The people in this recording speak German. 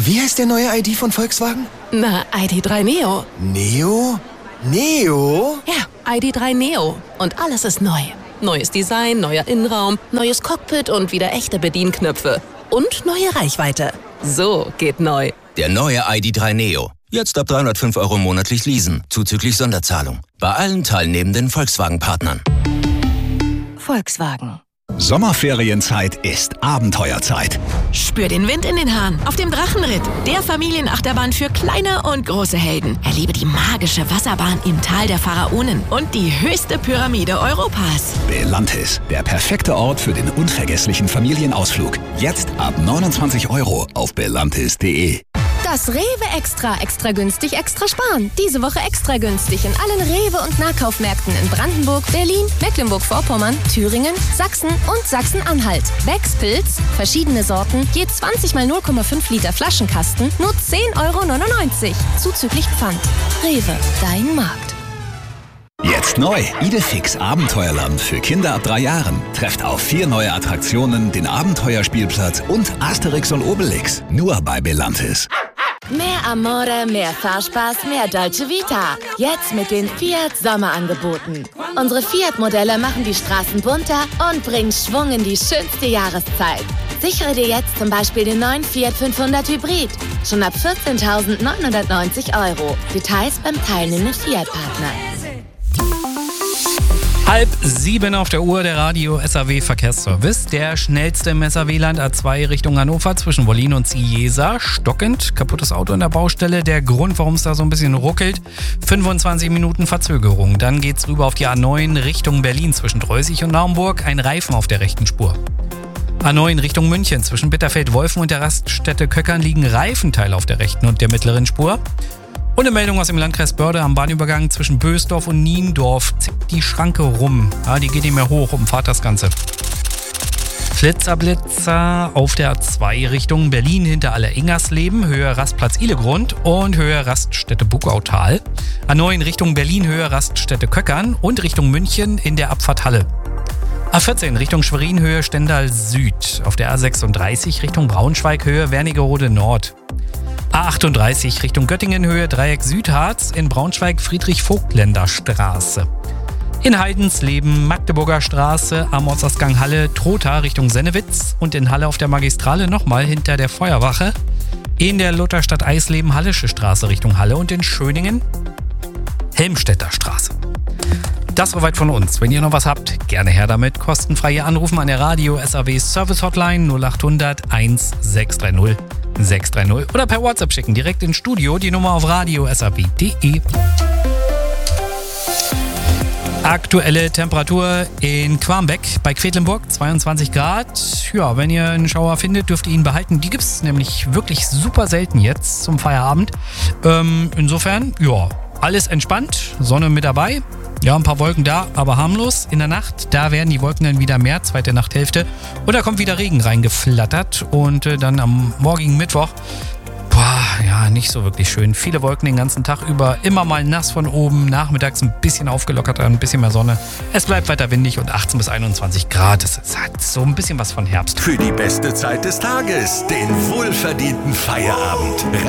Wie heißt der neue ID von Volkswagen? Na, ID.3 Neo. Neo? Neo? Ja, ID.3 Neo. Und alles ist neu. Neues Design, neuer Innenraum, neues Cockpit und wieder echte Bedienknöpfe. Und neue Reichweite. So geht neu. Der neue ID.3 Neo. Jetzt ab 305 € monatlich leasen, zuzüglich Sonderzahlung. Bei allen teilnehmenden Volkswagen-Partnern. Volkswagen. Sommerferienzeit ist Abenteuerzeit. Spür den Wind in den Haaren auf dem Drachenritt, der Familienachterbahn für kleine und große Helden. Erlebe die magische Wasserbahn im Tal der Pharaonen und die höchste Pyramide Europas. Belantis, der perfekte Ort für den unvergesslichen Familienausflug. Jetzt ab 29 € auf belantis.de. Das Rewe extra günstig, extra sparen. Diese Woche extra günstig in allen Rewe- und Nahkaufmärkten in Brandenburg, Berlin, Mecklenburg-Vorpommern, Thüringen, Sachsen und Sachsen-Anhalt. Becks Pilz, verschiedene Sorten, je 20 mal 0,5 Liter Flaschenkasten, nur 10,99 €. Zuzüglich Pfand. Rewe, dein Markt. Jetzt neu, Idefix Abenteuerland für Kinder ab 3 Jahren. Trefft auf 4 neue Attraktionen, den Abenteuerspielplatz und Asterix und Obelix. Nur bei Belantis. Mehr Amore, mehr Fahrspaß, mehr Dolce Vita. Jetzt mit den Fiat Sommerangeboten. Unsere Fiat-Modelle machen die Straßen bunter und bringen Schwung in die schönste Jahreszeit. Sichere dir jetzt zum Beispiel den neuen Fiat 500 Hybrid. Schon ab 14.990 €. Details beim teilnehmenden Fiat-Partner. 6:30 auf der Uhr, der Radio SAW Verkehrsservice. Der schnellste im SAW-Land A2 Richtung Hannover zwischen Wollin und Ciesa. Stockend, kaputtes Auto in der Baustelle. Der Grund, warum es da so ein bisschen ruckelt, 25 Minuten Verzögerung. Dann geht's rüber auf die A9 Richtung Berlin zwischen Dreußig und Naumburg. Ein Reifen auf der rechten Spur. A9 Richtung München zwischen Bitterfeld-Wolfen und der Raststätte Köckern liegen Reifenteile auf der rechten und der mittleren Spur. Und eine Meldung aus dem Landkreis Börde am Bahnübergang zwischen Bösdorf und Niendorf zieht die Schranke rum. Ja, die geht nicht mehr hoch, umfahrt das Ganze. Flitzerblitzer auf der A2 Richtung Berlin hinter Aller-Ingersleben, Höhe Rastplatz Ihlegrund und Höhe Raststätte Bugautal. A9 Richtung Berlin, Höhe Raststätte Köckern und Richtung München in der Abfahrt Halle. A14 Richtung Schwerin, Höhe Stendal Süd. Auf der A36 Richtung Braunschweig, Höhe Wernigerode Nord. A38 Richtung Göttingen, Höhe Dreieck Südharz, in Braunschweig Friedrich-Vogtländer-Straße. In Heidensleben Magdeburger Straße, am Ortsausgang Halle Trotha Richtung Sennewitz und in Halle auf der Magistrale nochmal hinter der Feuerwache. In der Lutherstadt Eisleben Hallische Straße Richtung Halle und in Schöningen Helmstedter Straße. Das soweit von uns. Wenn ihr noch was habt, gerne her damit. Kostenfrei anrufen an der Radio SAW Service Hotline 0800 1630 630 oder per WhatsApp schicken, direkt ins Studio, die Nummer auf radiosaw.de. Aktuelle Temperatur in Quarmbeck bei Quedlinburg, 22 Grad. Ja, wenn ihr einen Schauer findet, dürft ihr ihn behalten. Die gibt es nämlich wirklich super selten jetzt zum Feierabend. Insofern, ja, alles entspannt, Sonne mit dabei. Ja, ein paar Wolken da, aber harmlos. In der Nacht, da werden die Wolken dann wieder mehr, zweite Nachthälfte. Und da kommt wieder Regen reingeflattert. Und dann am morgigen Mittwoch, ja, nicht so wirklich schön. Viele Wolken den ganzen Tag über, immer mal nass von oben. Nachmittags ein bisschen aufgelockert, ein bisschen mehr Sonne. Es bleibt weiter windig und 18 bis 21 Grad. Es hat so ein bisschen was von Herbst. Für die beste Zeit des Tages, den wohlverdienten Feierabend.